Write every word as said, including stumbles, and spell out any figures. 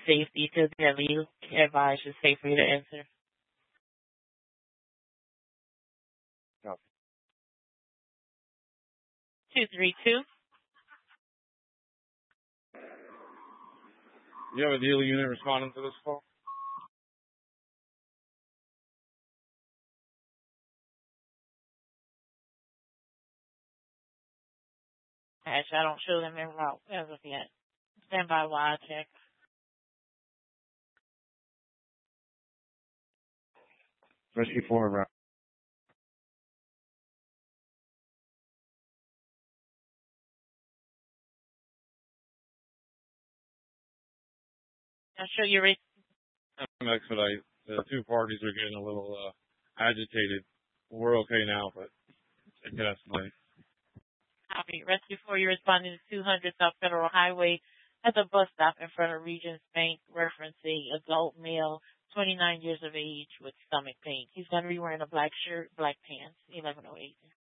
safety to the legal advice is safe for you to answer. No. Two three two. You have a dealer unit responding to this call? Actually, I don't show them en route as of yet. Stand by while I check. Rescue four around. I'll show you. Re- Expedite. The two parties are getting a little uh, agitated. We're okay now, but it can escalate. Copy. Rescue four, you're responding to two hundred South Federal Highway at the bus stop in front of Regents Bank, referencing adult male, twenty-nine years of age with stomach pain. He's going to be wearing a black shirt, black pants, eleven oh eight.